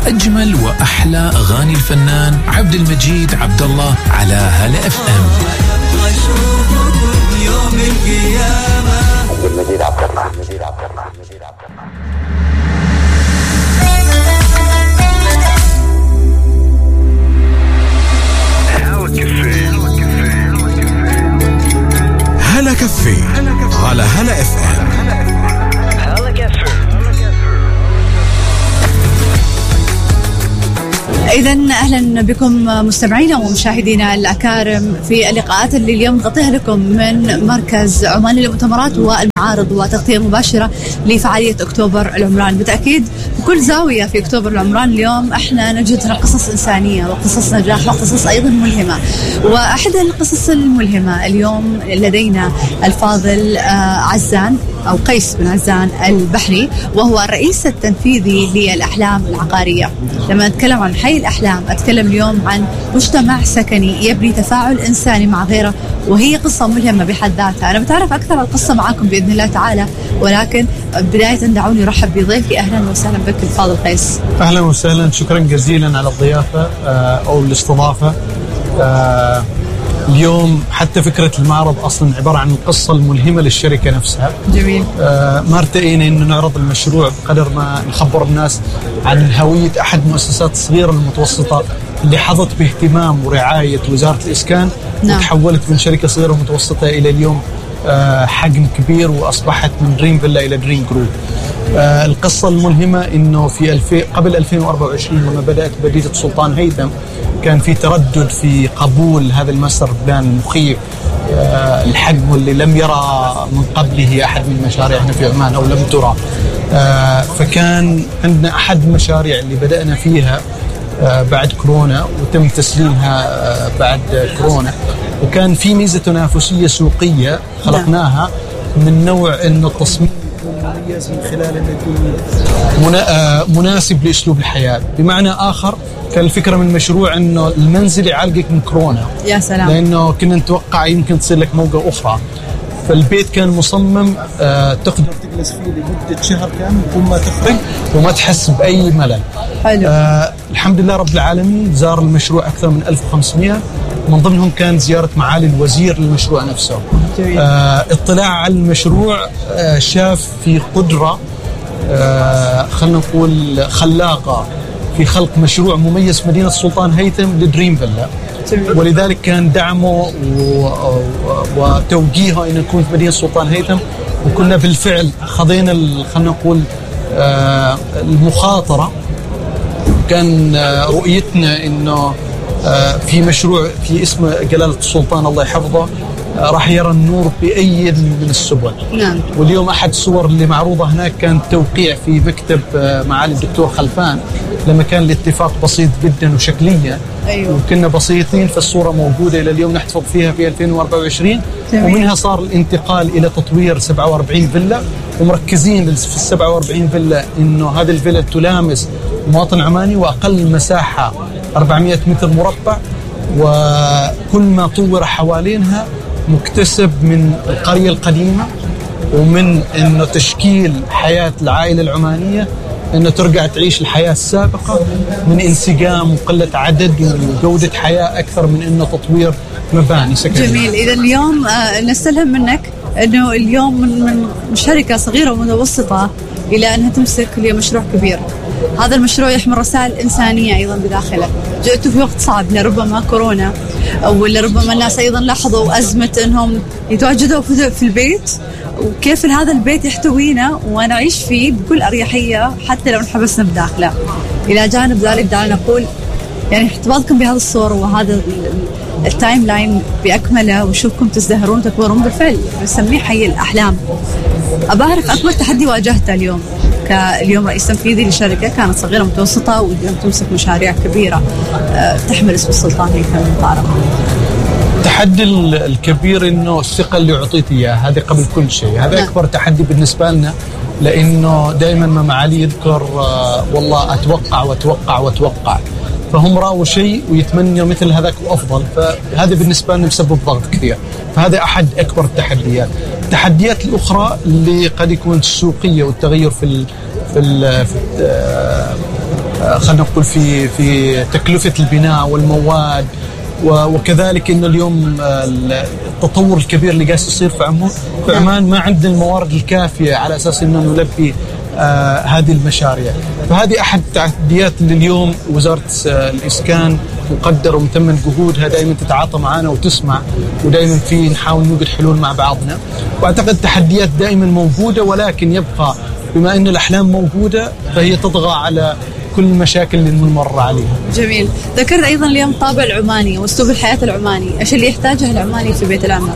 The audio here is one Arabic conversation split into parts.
أجمل وأحلى أغاني الفنان عبد المجيد عبد الله على هلا اف ام. يوم القيامة عبد المجيد عبد الله. هلا كفي على هلا اف ام. إذن أهلا بكم مستمعينا ومشاهدينا الأكارم في اللقاءات اللي اليوم نغطيها لكم من مركز عمان للمؤتمرات والمعارض وتغطية مباشرة لفعالية أكتوبر العمران. بالتأكيد بكل زاوية في أكتوبر العمران اليوم احنا نجد قصص إنسانية وقصص نجاح وقصص أيضا ملهمة، وأحد القصص الملهمة اليوم لدينا الفاضل عزان أو قيس بن عزان البحري، وهو الرئيس التنفيذي للأحلام العقارية. لما نتكلم عن حي الأحلام أتكلم اليوم عن مجتمع سكني يبني تفاعل إنساني مع غيره، وهي قصة ملهمة بحد ذاتها. أنا بتعرف أكثر عن القصة معاكم بإذن الله تعالى، ولكن بداية دعوني أرحب بضيفي. أهلا وسهلا بك الفاضل قيس. أهلا وسهلا، شكرا جزيلا على الضيافة أو الاستضافة. اليوم حتى فكرة المعرض أصلا عبارة عن القصة الملهمة للشركة نفسها. جميل. ما ارتئينا إنه نعرض المشروع بقدر ما نخبر الناس عن هوية أحد المؤسسات الصغيرة المتوسطة اللي حظت باهتمام ورعاية وزارة الإسكان. نعم. وتحولت من شركة صغيرة ومتوسطة إلى اليوم حجم كبير، وأصبحت من دريم فيلا إلى دريم جروب. القصة الملهمة إنه في قبل 2024 لما بدأت مدينة سلطان هيثم كان في تردد في قبول هذا الماستر بلان المخيف الحجم اللي لم يرى من قبله أحد من مشاريعنا في عمان أو لم ترى. فكان عندنا أحد المشاريع اللي بدأنا فيها بعد كورونا وتم تسليمها بعد كورونا، وكان في ميزة تنافسية سوقية خلقناها من نوع إنه التصميم مميز من خلال أنه يكون مناسب لأسلوب الحياة. بمعنى آخر كان الفكرة من المشروع أنه المنزل يعالجك من كورونا. يا سلام. لأنه كنا نتوقع يمكن تصير لك موجة أخرى، فالبيت كان مصمم تقدر تجلس فيه لمدة شهر كامل بدون ما تخرج وما تحس بأي ملل. حلو. الحمد لله رب العالمين زار المشروع أكثر من 1500، من ضمنهم كان زيارة معالي الوزير للمشروع نفسه. اطلاع على المشروع شاف في قدرة خلنا نقول خلاقة في خلق مشروع مميز في مدينة سلطان هيثم لدريم فيلا، ولذلك كان دعمه وتوجيهه أن نكون في مدينة سلطان هيثم. وكنا بالفعل خضينا خلنا نقول المخاطرة. كان رؤيتنا أنه في مشروع في اسم جلالة السلطان الله يحفظه راح يرى النور بأي من السبل. نعم. واليوم أحد الصور اللي معروضة هناك كان توقيع في مكتب معالي الدكتور خلفان لما كان الاتفاق بسيط جدا وشكليا. أيوة. وكنا بسيطين، فالصورة موجودة إلى اليوم نحتفظ فيها في 2024. ومنها صار الانتقال إلى تطوير 47 فيلا، ومركزين في ال 47 فيلا إنه هذه الفيلا تلامس مواطن عماني وأقل مساحة 400 متر مربع، وكل ما طور حوالينها مكتسب من القرية القديمة ومن إنه تشكيل حياة العائلة العمانية إنه ترجع تعيش الحياة السابقة من انسجام وقلة عدد وجودة حياة أكثر من إنه تطوير مباني سكنية. جميل. إذا اليوم نستلهم منك إنه اليوم من شركة صغيرة ومتوسطة إلى أنها تمسك لمشروع كبير. هذا المشروع يحمل رسائل إنسانية أيضا بداخله. جئت في وقت صعب لربما كورونا، ولا ربما الناس أيضا لاحظوا أزمة أنهم يتواجدوا في البيت، وكيف هذا البيت يحتوينا ونعيش فيه بكل أريحية حتى لو انحبسنا بداخله. إلى جانب ذلك دعنا نقول يعني احتفاظكم بهذه الصور وهذا التايم لاين بأكمله، وشوفكم تزدهرون تكبرون بالفعل نسميه حي الأحلام. أبعرف أكبر تحدي واجهته اليوم كاليوم رئيس تنفيذي لشركة كانت صغيرة متوسطة واليوم تمسك مشاريع كبيرة تحمل اسم السلطان هيثم المطارقة. التحدي الكبير إنه الثقة اللي أعطيت إياه هذا قبل كل شيء، هذا أكبر تحدي بالنسبة لنا، لأنه دائما ما معالي يذكر والله أتوقع وأتوقع وأتوقع، فهم رأوا شيء ويتمنوا مثل هذاك وأفضل، فهذا بالنسبة لنا مسبب ضغط كثير. فهذا أحد أكبر التحديات. التحديات الأخرى اللي قد يكون السوقية والتغير في خلينا نقول في تكلفة البناء والمواد، وكذلك إنه اليوم التطور الكبير اللي قاعد يصير في عمان ما عندنا الموارد الكافية على أساس إنه نلبي هذه المشاريع. فهذه أحد التحديات اللي اليوم وزارة الإسكان مقدر ومتمن جهودها دائما تتعاطى معنا وتسمع، ودائما في نحاول نوجد حلول مع بعضنا. وأعتقد التحديات دائما موجودة، ولكن يبقى بما إنه الأحلام موجودة فهي تطغى على كل المشاكل اللي نمر عليها. جميل. ذكرت أيضا اليوم الطابع العماني وأسلوب الحياة العماني، إيش اللي يحتاجه العماني في بيت العمر؟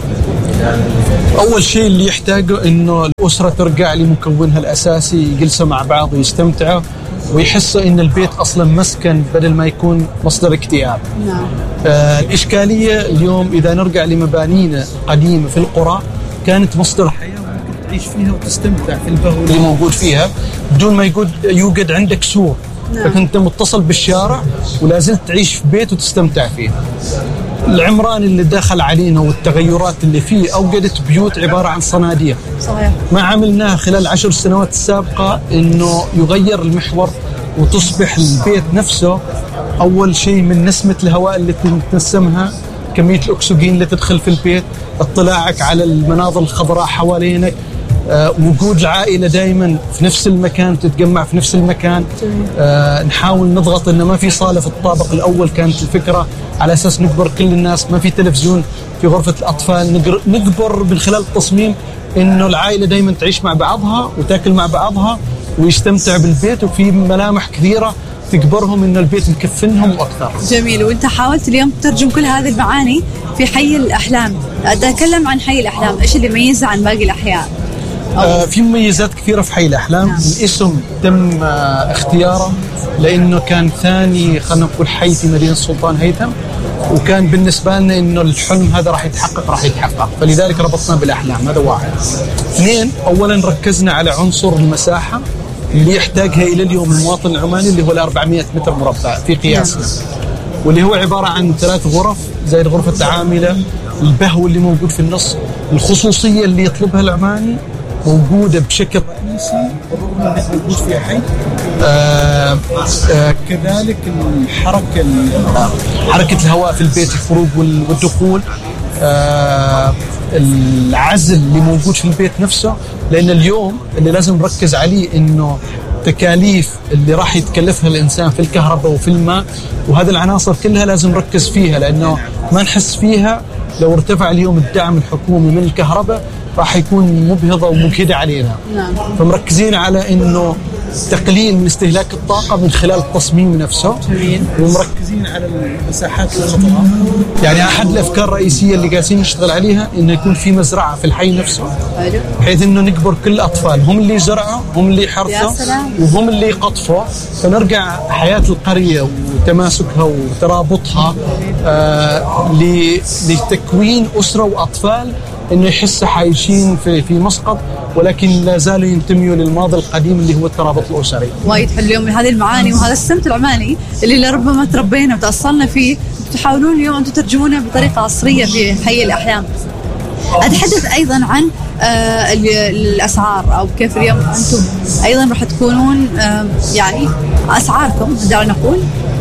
أول شيء اللي يحتاجه إنه الأسرة ترجع لمكونها الأساسي، يجلسوا مع بعض ويستمتعوا ويحسوا إن البيت أصلا مسكن بدل ما يكون مصدر اكتئاب. نعم. الإشكالية اليوم إذا نرجع لمبانينا قديمة في القرى كانت مصدر حياة وممكن تعيش فيها وتستمتع في البهو اللي موجود فيها بدون ما يوجد عندك سور. نعم. فكنت متصل بالشارع ولا زلت تعيش في بيت وتستمتع فيه. العمران اللي دخل علينا والتغيرات اللي فيه أوجدت بيوت عبارة عن صناديق. صحيح. ما عملناه خلال 10 سنوات السابقة إنه يغير المحور وتصبح البيت نفسه أول شيء من نسمة الهواء اللي تتنسمها، كمية الأكسجين اللي تدخل في البيت، اطلاعك على المناظر الخضراء حوالينك، وجود العائلة دائما في نفس المكان، تتجمع في نفس المكان. نحاول نضغط إنه ما في صالة في الطابق الأول، كانت الفكرة على أساس نجبر كل الناس، ما في تلفزيون في غرفة الأطفال، نجبر من خلال التصميم إنه العائلة دائما تعيش مع بعضها وتاكل مع بعضها ويستمتع بالبيت، وفي ملامح كثيرة تجبرهم إن البيت مكفنهم وأكثر. جميل. وأنت حاولت اليوم تترجم كل هذه المعاني في حي الأحلام. أتكلم عن حي الأحلام، إيش اللي يميزه عن باقي الأحياء؟ في مميزات كثيرة في حي الأحلام. نعم. الاسم تم اختياره لأنه كان ثاني خلينا نقول حي في مدينة السلطان هيثم، وكان بالنسبة لنا إنه الحلم هذا راح يتحقق، فلذلك ربطنا بالأحلام. هذا واحد. اثنين، أولا ركزنا على عنصر المساحة اللي يحتاجها إلى اليوم المواطن العماني اللي هو 400 متر مربع في قياسنا، واللي هو عبارة عن 3 غرف زائد غرفة عاملة، البهو اللي موجود في النص، الخصوصية اللي يطلبها العماني موجودة بشكل رئيسي رغم أنه موجود في حي. كذلك حركة الهواء في البيت، الخروج والدخول، العزل اللي موجود في البيت نفسه، لأن اليوم اللي لازم نركز عليه إنه تكاليف اللي راح يتكلفها الإنسان في الكهرباء وفي الماء، وهذه العناصر كلها لازم نركز فيها، لأنه ما نحس فيها لو ارتفع اليوم الدعم الحكومي من الكهرباء راح يكون مبهضة ومجهدة علينا. نعم. فمركزين على إنه تقليل من استهلاك الطاقة من خلال التصميم نفسه. جميل. ومركزين على المساحات الخضراء. يعني أحد الأفكار الرئيسية اللي قاعدين نشتغل عليها إنه يكون في مزرعة في الحي نفسه، بحيث إنه نجبر كل الأطفال هم اللي يزرعوا، هم اللي يحرثوا، وهم اللي يقطفوا، فنرجع حياة القرية وتماسكها وترابطها لتكوين أسرة وأطفال إنه يحس عايشين في مسقط، ولكن لا زالوا ينتميوا للماضي القديم اللي هو الترابط الأسري. وايد حلو اليوم من هذه المعاني وهذا السمت العماني اللي لربما تربينا وتأصلنا فيه، تحاولون اليوم أن تترجمونه بطريقة عصرية في حي الأحلام. أتحدث أيضا عن الأسعار، أو كيف اليوم أنتم أيضا راح تكونون يعني أسعاركم دعنا نقول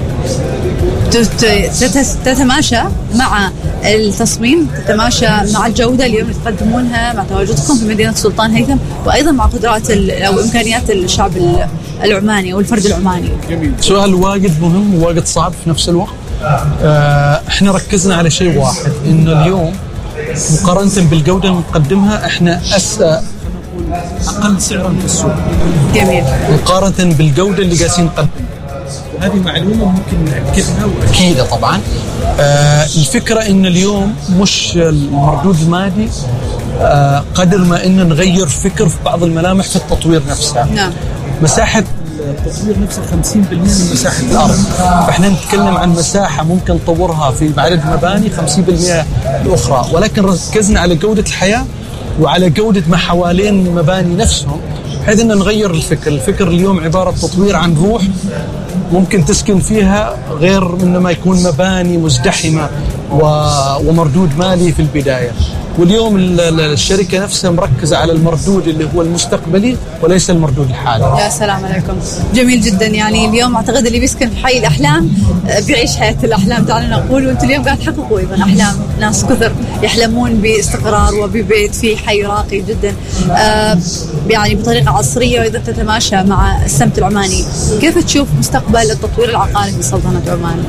تتماشى مع التصميم، تتماشى مع الجودة اليوم اللي تقدمونها مع تواجدكم في مدينة السلطان هيثم، وأيضا مع قدرات أو إمكانيات الشعب العماني والفرد العماني. جميل. سؤال واجد مهم وواجد صعب في نفس الوقت. احنا ركزنا على شيء واحد، إنه اليوم مقارنة بالجودة اللي نقدمها احنا أقل سعرا في السوق. جميل. مقارنة بالجودة اللي قاعدين نقدمها. هذه معلومة ممكن نأكدها وأكيدة طبعا. الفكرة إن اليوم مش المردود المادي قدر ما إن نغير فكر في بعض الملامح في التطوير نفسها. نعم. مساحة التطوير نفسها 50% من مساحة الأرض، فإحنا نتكلم عن مساحة ممكن نطورها في عدد مباني 50% الأخرى، ولكن ركزنا على جودة الحياة وعلى جودة ما حوالين المباني نفسهم، بحيث أن نغير الفكر اليوم عبارة تطوير عن روح ممكن تسكن فيها، غير من ما يكون مباني مزدحمة ومردود مالي في البداية. واليوم الشركة نفسها مركزة على المردود اللي هو المستقبلي وليس المردود الحالي. يا سلام عليكم، جميل جدا. يعني اليوم أعتقد اللي بيسكن في حي الأحلام بيعيش حياة الأحلام دعنا نقول، وأنتم اليوم قاعد تحققوا أيضا أحلام ناس كثر يحلمون باستقرار وببيت في حي راقي جدا يعني بطريقة عصرية وإذا تتماشى مع السمت العماني. كيف تشوف مستقبل التطوير العقاري في سلطنة عمان؟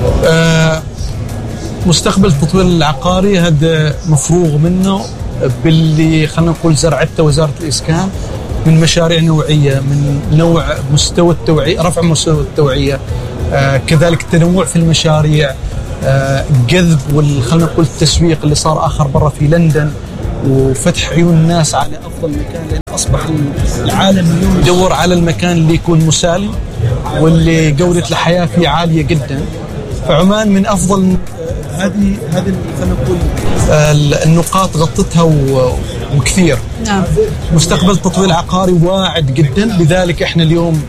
مستقبل التطوير العقاري هذا مفروغ منه باللي خلينا نقول زرعته وزارة الإسكان من مشاريع نوعية، من نوع مستوى التوعية، رفع مستوى التوعية، كذلك التنوع في المشاريع، جذب خلينا نقول التسويق اللي صار آخر برا في لندن، وفتح عيون الناس على أفضل مكان، لأن أصبح العالم اليوم يدور على المكان اللي يكون مسالي واللي جودة الحياة فيه عالية جدا. فعمان من أفضل هذه خلينا نقول النقاط غطتها وكثير. نعم. مستقبل التطوير العقاري واعد جدا، لذلك احنا اليوم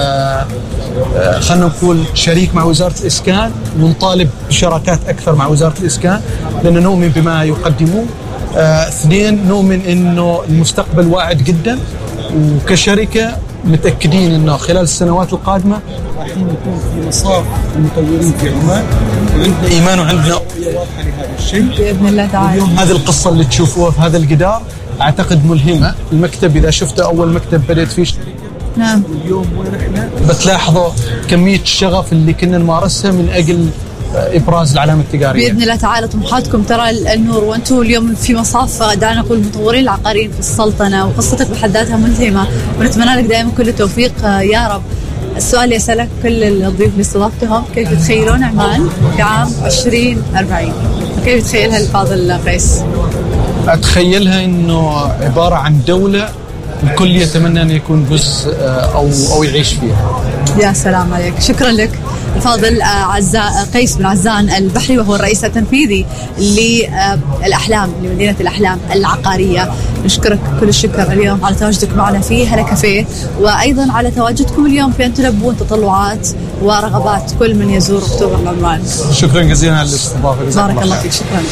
خلينا نقول شريك مع وزارة الإسكان، ونطالب بشراكات أكثر مع وزارة الإسكان لأن نؤمن بما يقدمون. اثنين، نؤمن إنه المستقبل واعد جدا، وكشركة متأكدين إنه خلال السنوات القادمة راح يكون في مصاف المطورين في عمان، وعندنا إيمان وعندنا رؤية واضحة لهذا الشيء بإذن الله تعالى. اليوم هذه القصة اللي تشوفوها في هذا الجدار أعتقد ملهمة. المكتب إذا شفته أول مكتب بدأت فيه شركة، نعم، واليوم وين إحنا بتلاحظوا كمية الشغف اللي كنا نمارسها من أجل إبراز العلامة التجارية. بإذن الله تعالى طموحاتكم ترى النور، وأنتم اليوم في مصاف دعنا نقول المطورين العقاريين في السلطنة، وقصتك بحد ذاتها ملهمة، ونتمنى لك دائما كل التوفيق يا رب. السؤال اللي أسألك كل الضيوف اللي استضفتهم، كيف يتخيلون عمان في عام 2040؟ كيف يتخيلها الفاضل قيس؟ أتخيلها إنه عبارة عن دولة الكل يتمنى أن يكون جزء أو يعيش فيها. يا سلام عليك، شكرا لك الفاضل قيس بن عزان البحري، وهو الرئيس التنفيذي للأحلام لمدينة الأحلام العقارية. نشكرك كل الشكر اليوم على تواجدك معنا في هلا كافيه، وأيضا على تواجدكم اليوم في أن تلبون تطلعات ورغبات كل من يزور أكتوبر العمان. شكرا جزيلا على الاستضافة. بارك الله فيك، شكرا.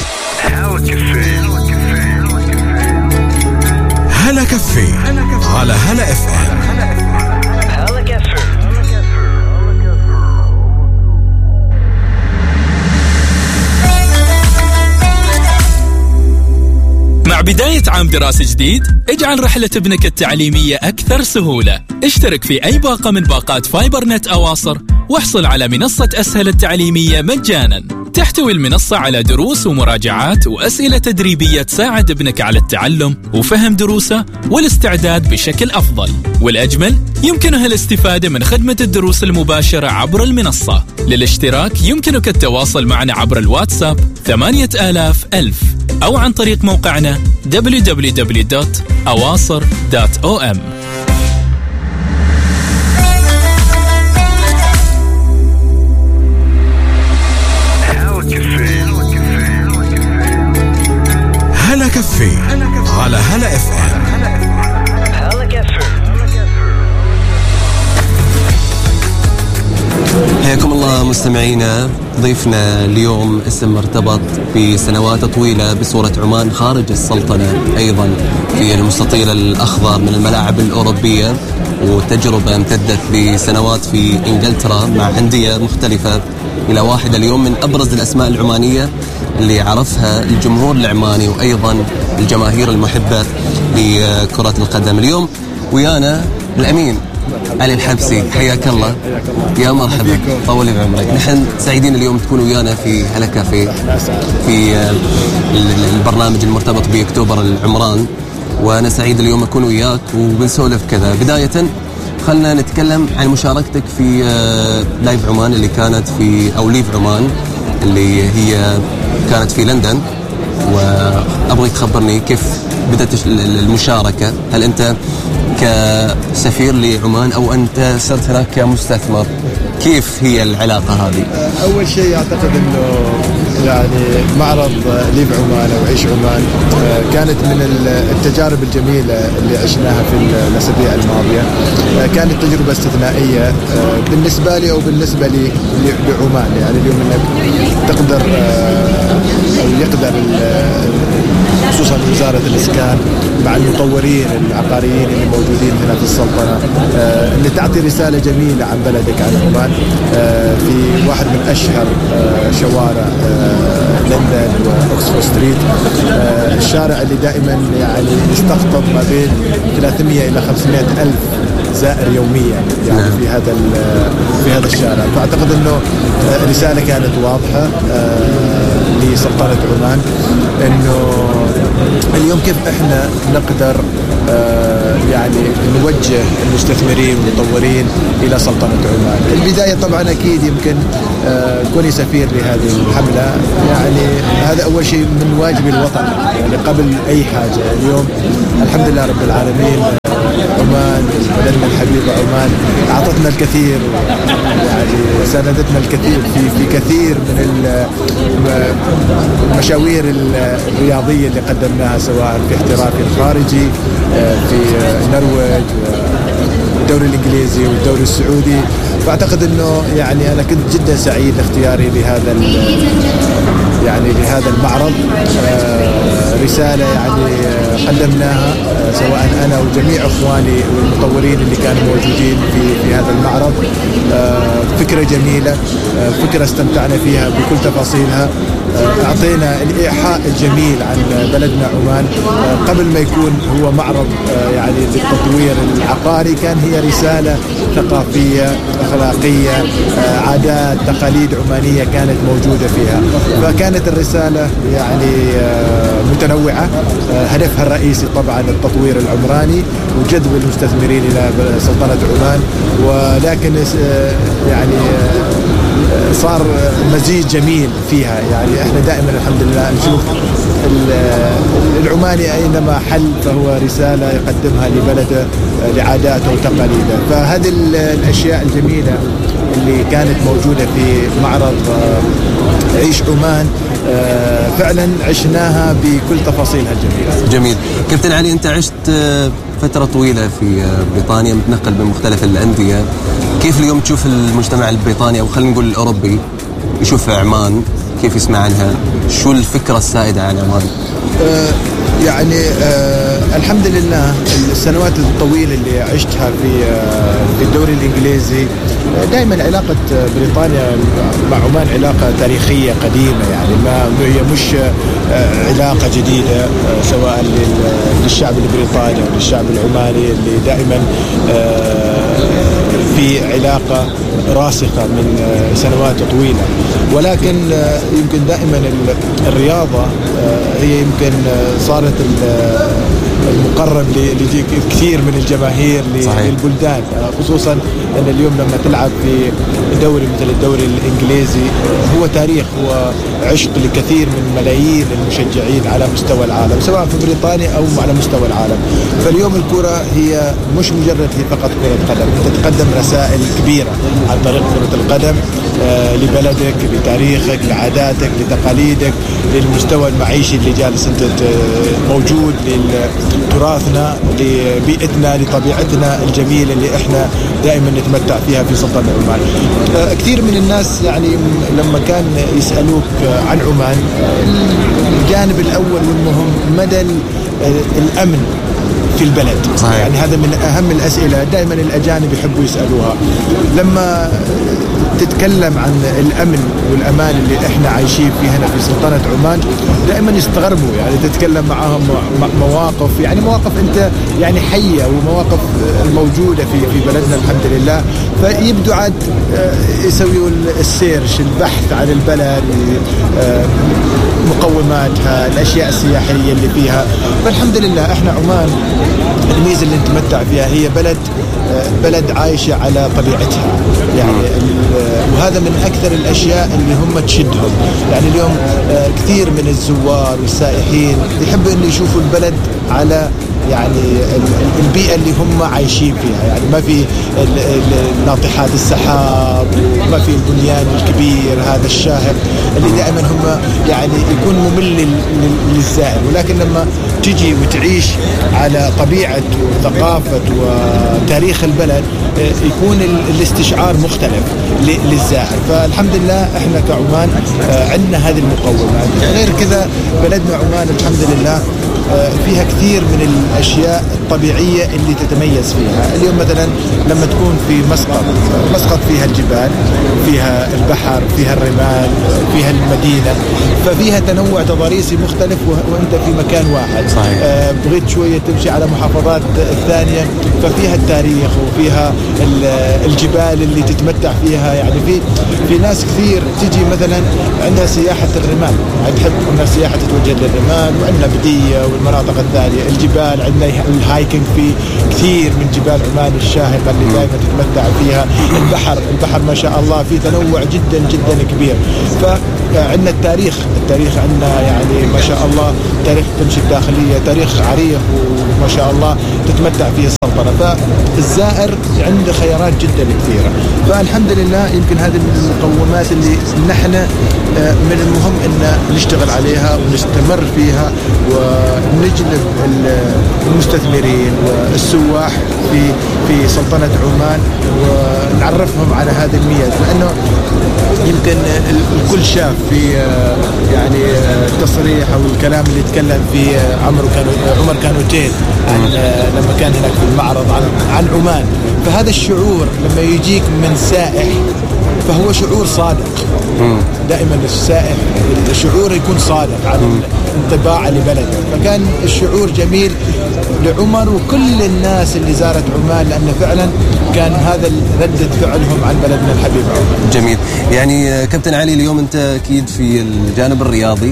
هلا كافيه على هلا FM. مع بداية عام دراسي جديد، اجعل رحلة ابنك التعليمية أكثر سهولة. اشترك في أي باقة من باقات فايبر نت أواصر، واحصل على منصة أسهل التعليمية مجانا. تحتوي المنصة على دروس ومراجعات وأسئلة تدريبية تساعد ابنك على التعلم وفهم دروسه والاستعداد بشكل أفضل. والأجمل، يمكنها الاستفادة من خدمة الدروس المباشرة عبر المنصة. للاشتراك يمكنك التواصل معنا عبر الواتساب 8000 أو عن طريق موقعنا www.awasr.om. هلا كافيه على هلا FM. حياكم الله مستمعينا. ضيفنا اليوم اسم مرتبط بسنوات طويلة بصورة عمان خارج السلطنة، أيضا في المستطيل الأخضر من الملاعب الأوروبية، وتجربة امتدت بسنوات في إنجلترا مع أندية مختلفة، إلى واحد اليوم من أبرز الأسماء العمانية اللي عرفها الجمهور العماني وأيضا الجماهير المحبة لكرة القدم. اليوم ويانا الأمين علي الحبسي، حياك الله، يا مرحبا، طولي بعمرك. نحن سعيدين اليوم تكون ويانا في هلا كافيه في البرنامج المرتبط بأكتوبر العمران، وأنا سعيد اليوم أكون وياك وبنسولف كذا. بداية خلنا نتكلم عن مشاركتك في لايف عمان اللي كانت في أو ليف عمان اللي هي كانت في لندن، وأبغي تخبرني كيف بدأت المشاركة. هل أنت كسفير لعمان أو أنت صرت هناك كمستثمر؟ كيف هي العلاقة هذه؟ أول شيء أعتقد أنه يعني معرض ليف عمان أو عيش عمان كانت من التجارب الجميلة اللي عشناها في الأسابيع الماضية. كانت تجربة استثنائية بالنسبة لي أو بالنسبة لعمان. يعني اليوم إنك تقدر أو يقدر خصوصا وزارة الإسكان مع المطورين العقاريين اللي موجودين هنا في السلطنة اللي تعطي رسالة جميلة عن بلدك، عن عمان، في واحد من أشهر شوارع لندن وأكسفورد ستريت، الشارع اللي دائما يعني يستقطب ما بين 300 إلى 500 ألف زائر يوميا يعني في هذا الشارع. فأعتقد أنه رسالة كانت واضحة لسلطنة عمان أنه اليوم كيف إحنا نقدر يعني نوجه المستثمرين والمطورين إلى سلطنة عمان. البداية طبعا أكيد يمكن كوني سفير لهذه الحملة، يعني هذا أول شيء من واجب الوطن يعني قبل أي حاجة. اليوم الحمد لله رب العالمين عمان بلدنا الحبيب عمان أعطتنا الكثير، يعني ساندتنا الكثير في كثير من المشاوير الرياضية اللي قدمناها، سواء في احترافي الخارجي في النرويج والدوري الإنجليزي والدوري السعودي. فأعتقد أنه يعني أنا كنت جدا سعيد لاختياري لهذا المعرض. رسالة يعني قدمناها سواء أنا وجميع إخواني والمطورين اللي كانوا موجودين في هذا المعرض. فكرة جميلة، فكرة استمتعنا فيها بكل تفاصيلها. أعطينا الإيحاء الجميل عن بلدنا عمان قبل ما يكون هو معرض يعني للتطوير العقاري، كان هي رسالة ثقافية أخلاقية، عادات تقاليد عمانية كانت موجودة فيها. فكانت الرسالة يعني متنوعة، هدفها الرئيسي طبعا التطوير العمراني وجذب المستثمرين إلى سلطنة عمان، ولكن يعني صار مزيج جميل فيها. يعني احنا دائما الحمد لله نشوف العماني اينما حل فهو رسالة يقدمها لبلده، لعاداته وتقاليده. فهذه الاشياء الجميلة اللي كانت موجودة في معرض عيش عمان فعلا عشناها بكل تفاصيلها الجميلة. جميل. كابتن علي، انت عشت فترة طويلة في بريطانيا، متنقل من مختلف الأندية. كيف اليوم تشوف المجتمع البريطاني أو خلينا نقول الأوروبي يشوف عمان؟ كيف يسمع عنها؟ شو الفكرة السائدة عن عمان؟ يعني الحمد لله السنوات الطويلة اللي عشتها في الدوري الإنجليزي، دائما علاقة بريطانيا مع عمان علاقة تاريخية قديمة. يعني ما هي مش علاقة جديدة، سواء للشعب البريطاني أو للشعب العماني اللي دائما في علاقة راسخة من سنوات طويلة. ولكن يمكن دائما الرياضة هي يمكن صارت المقرب لكثير من الجماهير للبلدان، خصوصا أن اليوم لما تلعب في دوري مثل الدوري الإنجليزي هو تاريخ، هو عشق لكثير من ملايين المشجعين على مستوى العالم، سواء في بريطانيا أو على مستوى العالم. فاليوم الكرة هي مش مجرد هي فقط كرة قدم، أنت تقدم رسائل كبيرة عن طريق كرة القدم لبلدك، لتاريخك، لعاداتك، لتقاليدك، للمستوى المعيشي اللي جالس أنت موجود، لتراثنا، لبيئتنا، لطبيعتنا الجميلة اللي احنا دائما نتمتع فيها في سلطنة عمان. كثير من الناس يعني لما كان يسألوك عن عمان، الجانب الأول منهم مدى الأمن في البلد. صحيح. يعني هذا من أهم الأسئلة دائما الأجانب يحبوا يسألوها. لما تتكلم عن الأمن والأمان اللي إحنا عايشين فيه هنا في سلطنة عمان، دائما يستغربوا. يعني تتكلم معهم مواقف، يعني مواقف أنت يعني حية ومواقف موجودة في بلدنا الحمد لله. فيبدو عاد يسويوا السيرش، البحث عن البلد، مقوماتها، الأشياء السياحية اللي فيها. فالحمد لله إحنا عمان الميزة اللي نتمتع فيها هي بلد عايشة على طبيعتها. يعني وهذا من أكثر الأشياء اللي هم تشدهم. يعني اليوم كثير من الزوار والسائحين يحبوا أن يشوفوا البلد على يعني البيئة اللي هم عايشين فيها، يعني ما في ناطحات السحاب وما في البنيان الكبير هذا الشاهق اللي دائما هم يعني يكون ممل للزائر. ولكن لما تجي وتعيش على طبيعة وثقافة وتاريخ البلد يكون الاستشعار مختلف للزائر. فالحمد لله احنا كعمان عندنا هذه المقومات. غير كذا بلدنا عمان الحمد لله فيها كثير من الأشياء الطبيعية اللي تتميز فيها. اليوم مثلا لما تكون في مسقط فيها الجبال، فيها البحر، فيها الرمال، فيها المدينة، ففيها تنوع تضاريسي مختلف وانت في مكان واحد. بغيت شوية تمشي على محافظات الثانية ففيها التاريخ وفيها الجبال اللي تتمتع فيها. يعني في ناس كثير تجي مثلا عندها سياحة الرمال، يعني تحب أن السياحة تتوجه للرمال، وعندنا بدية والمناطق الثانية. الجبال عندنا الهايكنج في كثير من جبال عمان الشاهقة اللي دائما تتمتع فيها. البحر ما شاء الله في تنوع جدا جدا كبير. فعندنا التاريخ عندنا يعني ما شاء الله تاريخ التمشي الداخلية، تاريخ عريق وما شاء الله تتمتع فيه السلطنة. فالزائر عنده خيارات جدا كثيرة. فالحمد لله يمكن هذه من المقومات اللي نحن من المهم ان نشتغل عليها ونستمر فيها ونجلب المستثمرين والسواح في سلطنة عمان ونعرفهم على هذه المياه. لأنه يمكن الكل شاف في يعني التصريح أو الكلام اللي يتكلم فيه عمر كانوتين لما كان هناك في المعرض عن عمان. فهذا الشعور لما يجيك من سائح فهو شعور صادق. دائما السائح الشعور يكون صادق عن انطباع لبلده. فكان الشعور جميل لعمر وكل الناس اللي زارت عمان، لأن فعلا كان هذا ردة فعلهم عن بلدنا الحبيب عمان. جميل. يعني كابتن علي اليوم أنت أكيد في الجانب الرياضي،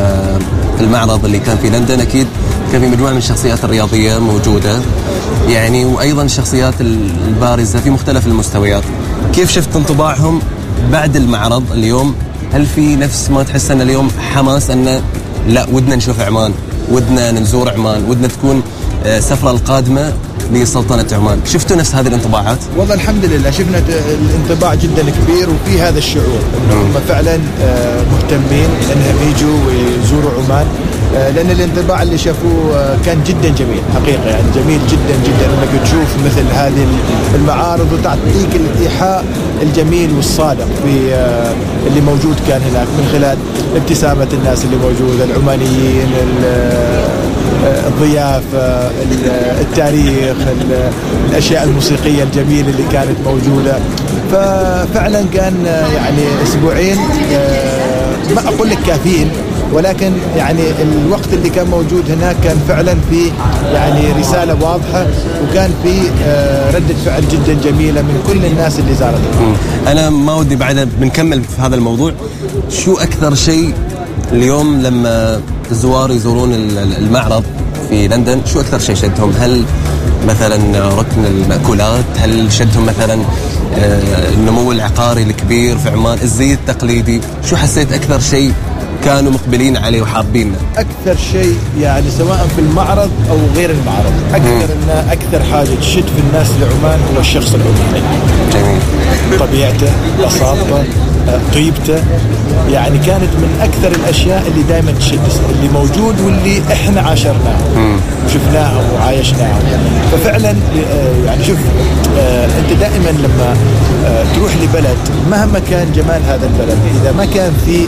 والمعرض اللي كان في لندن أكيد كان في مجموعة من الشخصيات الرياضية موجودة، يعني وأيضا الشخصيات البارزة في مختلف المستويات. كيف شفت انطباعهم بعد المعرض اليوم؟ هل في نفس ما تحس أن اليوم حماس أن لا ودنا نشوف عمان، ودنا نزور عمان، ودنا تكون سفرة القادمة لسلطنة عمان؟ شفتوا نفس هذه الانطباعات؟ والله الحمد لله شفنا الانطباع جدا كبير وفي هذا الشعور انهم فعلا مهتمين انهم يجوا ويزوروا عمان. لأن الانطباع اللي شافوه كان جدا جميل حقيقة، يعني جميل جدا جدا انك تشوف مثل هذه المعارض وتعطيك الإيحاء الجميل والصادق في اللي موجود كان هناك من خلال ابتسامة الناس اللي موجودة، العمانيين، الضيافة، التاريخ، الأشياء الموسيقية الجميلة اللي كانت موجودة. ففعلا كان يعني أسبوعين ما أقول لك كافيين، ولكن يعني الوقت اللي كان موجود هناك كان فعلا في يعني رسالة واضحة، وكان في ردة فعل جدا جميلة من كل الناس اللي زارتها. أنا ما ودي بعد بنكمل في هذا الموضوع. شو أكثر شيء اليوم لما الزوار يزورون المعرض في لندن شو أكثر شيء شدهم؟ هل مثلا ركن المأكولات؟ هل شدهم مثلا النمو العقاري الكبير في عمان، الزي التقليدي؟ شو حسيت أكثر شيء كانوا مقبلين عليه وحابينه؟ أكثر شيء يعني سواء في المعرض أو غير المعرض أكثر حاجة تشد في الناس لعمان هو الشخص العماني. جميل. طبيعته، بساطته، طيبته، يعني كانت من أكثر الأشياء اللي دائما تشد اللي موجود واللي إحنا عاشرناه وشفناها وعايشناها. ففعلا يعني شوف أنت دائما لما تروح لبلد مهما كان جمال هذا البلد، إذا ما كان فيه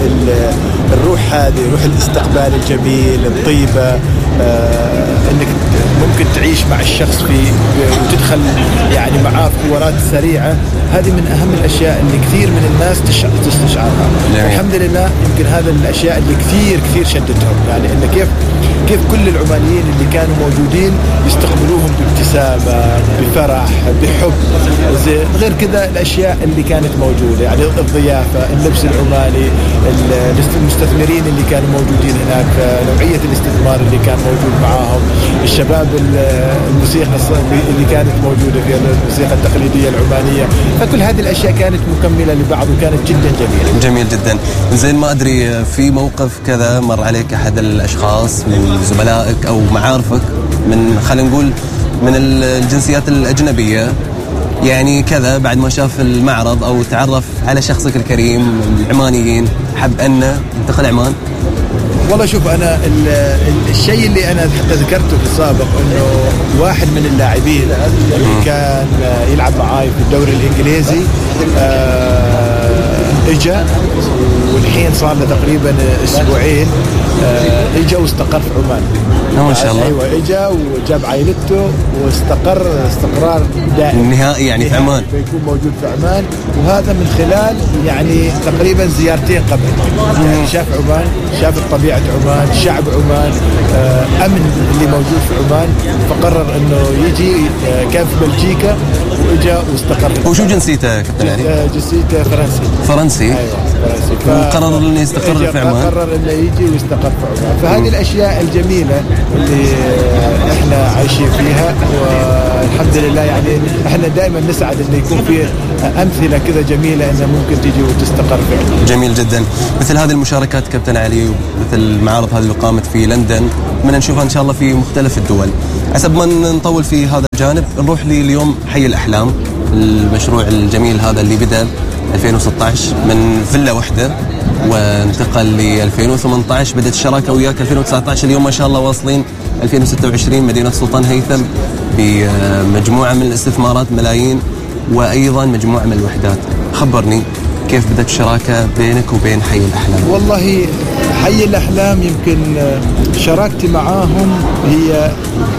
الروح هذه، روح الاستقبال الجميل، الطيبة، انك ممكن تعيش مع الشخص وتدخل يعني معاه في حوارات سريعة، هذه من أهم الأشياء اللي كثير من الناس تستشعرها. الحمد لله يمكن هذا الأشياء اللي كثير شدتهم، يعني إن كيف كل العمانيين اللي كانوا موجودين يستقبلوهم بابتسامة، بفرح، بحب. غير كذا الأشياء اللي كانت موجودة، يعني الضيافة، اللبس العماني، المستثمرين اللي كانوا موجودين هناك، نوعية الاستثمار اللي كان موجود معاهم، الشباب، الموسيقى اللي كانت موجودة في الموسيقى التقليدية العمانية. فكل هذه الأشياء كانت مكملة لبعض وكانت جدا جميلة. جميل جدا. زين، ما أدري في موقف كذا مر عليك أحد الأشخاص من زملائك أو معارفك من خلينا نقول من الجنسيات الأجنبية، يعني كذا بعد ما شاف المعرض أو تعرف على شخصك الكريم العمانيين حب أن ينتقل عمان؟ والله شوف، أنا الشيء اللي أنا حتى ذكرته في السابق أنه واحد من اللاعبين اللي كان يلعب معاي في الدوري الإنجليزي إجا، والحين صار له تقريبا أسبوعين إجا واستقر في عمان. ما شاء الله. أيوة، إجا وجاب عائلته واستقر استقرار دائم نهائي يعني في عمان، بيكون موجود في عمان. وهذا من خلال يعني تقريبا زيارتين قبل، يعني شاف عمان، شاف طبيعة عمان، شعب عمان، أمن اللي موجود في عمان، فقرر إنه يجي. كان في بلجيكا وإجا واستقر. وشو جنسيته كابتن علي؟ جنسيته فرنسي. أيوة فرنسي. وقرر إنه يستقر في عمان. قرر إنه يجي ويستقر في عمان. فهذه الأشياء الجميلة اللي إحنا عايشين فيها، والحمد لله يعني إحنا دائما نسعد إنه يكون في أمثلة كذا جميلة إنها ممكن تجي وتستقر فيها. جميل جدا. مثل هذه المشاركات كابتن علي، ومثل المعارض هذه اللي قامت في لندن، من نشوفها إن شاء الله في مختلف الدول. حسب ما نطول في هذا الجانب، نروح اليوم حي الأحلام، المشروع الجميل هذا اللي بدأ 2016 من فيلا واحدة وانتقل ل 2018، بدأت الشراكة وياك 2019، اليوم ما شاء الله واصلين 2026 مدينة سلطان هيثم بمجموعة من الاستثمارات ملايين، وأيضا مجموعة من الوحدات. خبرني كيف بدأت الشراكة بينك وبين حي الأحلام؟ والله حي الأحلام يمكن شراكتي معاهم هي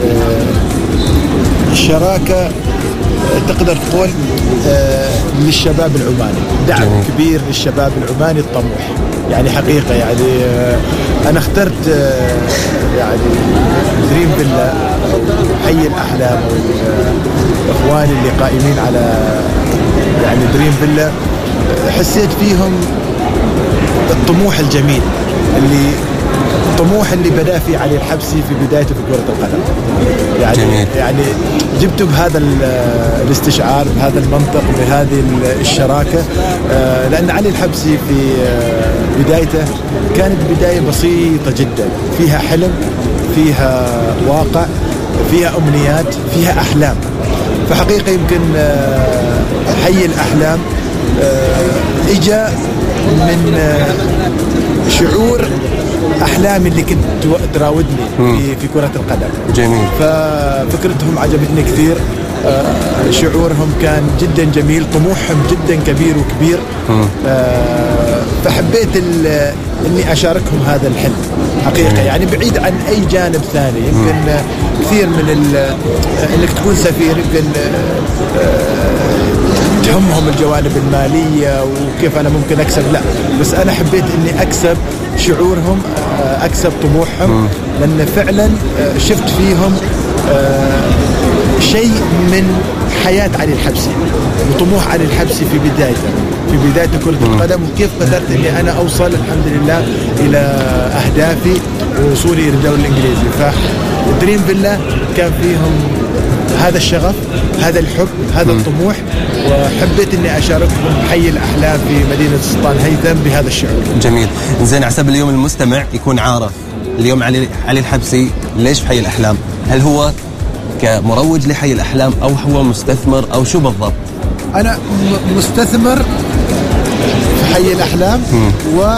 شراكة تقدر تقول للشباب العماني، دعم كبير للشباب العماني الطموح. يعني حقيقة يعني أنا اخترت يعني دريم فيلا، حي الأحلام، والإخوان اللي قائمين على يعني دريم فيلا، حسيت فيهم الطموح الجميل، الطموح اللي بدأ فيه علي الحبسي في بدايته في كرة القدم. يعني جميل. يعني جبته بهذا الاستشعار، بهذا المنطق، بهذه الشراكة، لأن علي الحبسي في بدايته كانت بداية بسيطة جدا، فيها حلم، فيها واقع، فيها أمنيات، فيها أحلام. فحقيقة يمكن حي الأحلام إجا من شعور أحلامي اللي كنت تراودني في كرة القدم. جميل. ففكرتهم عجبتني كثير، شعورهم كان جدا جميل، طموحهم جدا كبير وكبير. فحبيت اني اشاركهم هذا الحلم حقيقة، يعني بعيد عن اي جانب ثاني. يمكن كثير من انك تكون سفير يمكن تهمهم الجوانب المالية وكيف أنا ممكن أكسب، لا، بس أنا حبيت أني أكسب شعورهم، أكسب طموحهم، لأن فعلا شفت فيهم شيء من حياة علي الحبسي وطموح علي الحبسي في بداية كرة القدم، وكيف قدرت أني أنا أوصل الحمد لله إلى أهدافي ووصولي إلى الدوري الإنجليزي. فدريم فيلا كان فيهم هذا الشغف، هذا الحب، هذا الطموح، وحبيت اني اشاركهم حي الاحلام في مدينه سلطان هيثم بهذا الشعور. جميل. زين، حسب اليوم المستمع يكون عارف اليوم علي الحبسي ليش في حي الاحلام؟ هل هو كمروج لحي الاحلام او هو مستثمر او شو بالضبط؟ انا مستثمر في حي الاحلام و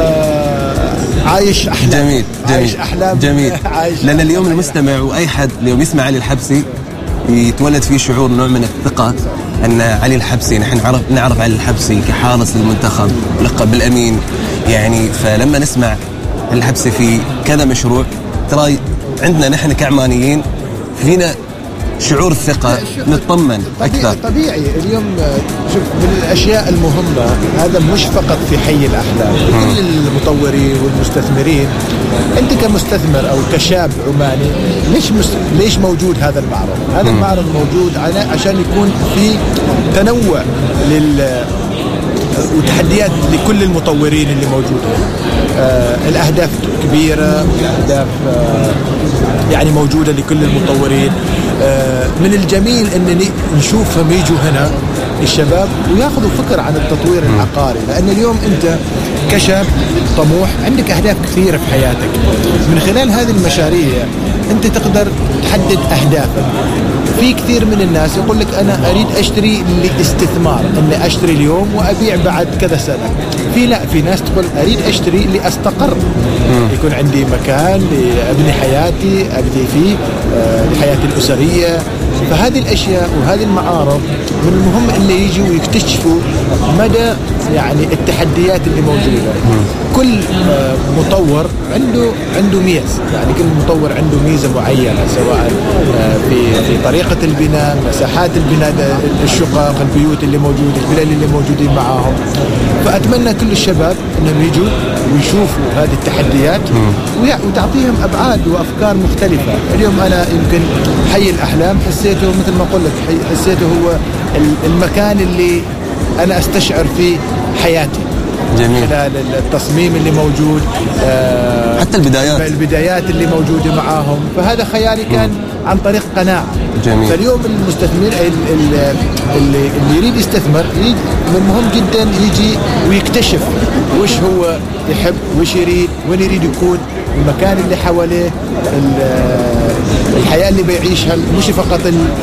عايش احلام. جميل. عايش احلام. جميل. لان اليوم المستمع واي حد اليوم يسمع علي الحبسي يتولد فيه شعور نوع من الثقة أن علي الحبسي، نحن نعرف علي الحبسي كحارس للمنتخب، لقب بالأمين، يعني فلما نسمع علي الحبسي في كذا مشروع، ترى عندنا نحن كعمانيين فينا شعور الثقة، نطمن أكثر. طبيعي. اليوم شوف، من الأشياء المهمة هذا مش فقط في حي الأحلام، كل المطورين والمستثمرين، أنت كمستثمر أو كشاب عماني ليش موجود هذا المعرض؟ هذا المعرض موجود عشان يكون في تنوع وتحديات لكل المطورين اللي موجودين. الأهداف كبيرة، الأهداف يعني موجودة لكل المطورين. من الجميل أنني نشوفهم يجوا هنا الشباب وياخذوا فكرة عن التطوير العقاري، لأن اليوم أنت كشاب طموح عندك أهداف كثيرة في حياتك. من خلال هذه المشاريع أنت تقدر حدد أهدافك. في كثير من الناس يقول لك أنا أريد أشتري لاستثمار، أني أشتري اليوم وأبيع بعد كذا سنة. في ناس تقول أريد أشتري لأستقر، يكون عندي مكان لأبني حياتي، أبدي فيه حياتي الأسرية. فهذه الأشياء وهذه المعارض من المهم اللي يجوا ويكتشفوا مدى يعني التحديات اللي موجودة. كل مطور عنده ميز، يعني كل مطور عنده ميزة معينة، سواء في طريقة البناء، مساحات البناء، الشقق، البيوت اللي موجودة، الفلل اللي موجودين معاهم. فأتمنى كل الشباب أنهم يجوا ويشوفوا هذه التحديات وتعطيهم أبعاد وأفكار مختلفة. اليوم أنا يمكن حي الأحلام حسيته مثل ما قلت لك، حسيته هو المكان اللي أنا أستشعر فيه حياتي. جميل. خلال التصميم اللي موجود، حتى البدايات اللي موجودة معاهم. فهذا خيالي كان عن طريق قناعة. جميل. فاليوم المستثمر اللي يريد يستثمر من المهم جدا يجي ويكتشف وش هو يحب، وش يريد، وين يريد يكون، المكان اللي حواليه، الحياة اللي بيعيشها، مش فقط